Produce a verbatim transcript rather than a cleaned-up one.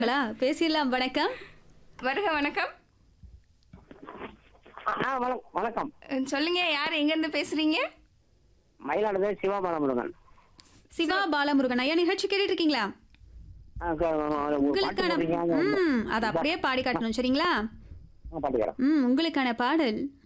ங்களா? பேசிடலாம். வணக்கம். வருக வணக்கம். ஆ ஆ, வணக்- வணக்கம். அஹ் சொல்லுங்க, யார் எங்க இருந்து பேசுறீங்க? மயிலாடுதுறை சிவா பாலமுருகன். சிவா பாலமுருகன் ஐயா, நிகழ்ச்சி கேட்டுட்டு இருக்கீங்களா? ஆ, க- ஒரு பாட்டு உங்களுக்கான போடுறீங்க, அது- ம் அதை அப்படியே பாடி காட்டணும். சரிங்களா? ஆ, பாட்டுக்கிறேன். ம் உங்களுக்கான பாடல்